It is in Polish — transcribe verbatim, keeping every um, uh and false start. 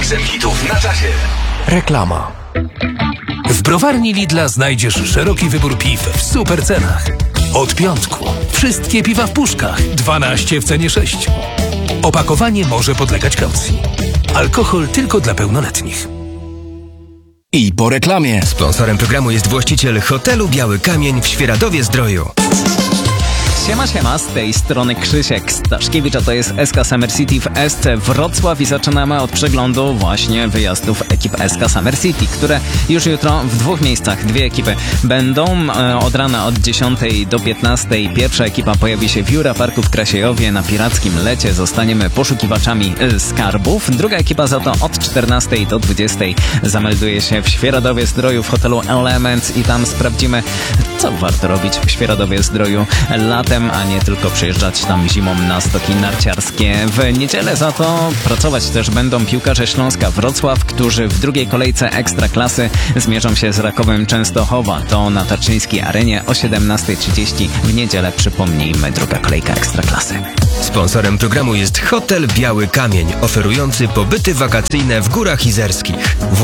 miksem hitów na czasie. Reklama. W browarni Lidla znajdziesz szeroki wybór piw w super cenach. Od piątku. Wszystkie piwa w puszkach. dwanaście w cenie sześciu. Opakowanie może podlegać kaucji. Alkohol tylko dla pełnoletnich. I po reklamie. Sponsorem programu jest właściciel hotelu Biały Kamień w Świeradowie-Zdroju. Siema, siema, z tej strony Krzysiek Staszkiewicz, a to jest S K Summer City w S C Wrocław i zaczynamy od przeglądu właśnie wyjazdów ekip S K Summer City, które już jutro w dwóch miejscach, dwie ekipy będą e, od rana od dziesiątej do piętnastej. Pierwsza ekipa pojawi się w Jura Parku w Krasiejowie na pirackim lecie, zostaniemy poszukiwaczami e, skarbów. Druga ekipa za to od czternastej do dwudziestej zamelduje się w Świeradowie-Zdroju w hotelu Elements i tam sprawdzimy, co warto robić w Świeradowie-Zdroju latem, a nie tylko przyjeżdżać tam zimą na stoki narciarskie. W niedzielę za to pracować też będą piłkarze Śląska Wrocław, którzy w drugiej kolejce Ekstraklasy zmierzą się z Rakowem Częstochowa. To na Tarczyńskiej Arenie o siedemnasta trzydzieści w niedzielę, przypomnijmy, druga kolejka Ekstraklasy. Sponsorem programu jest hotel Biały Kamień, oferujący pobyty wakacyjne w Górach Izerskich. w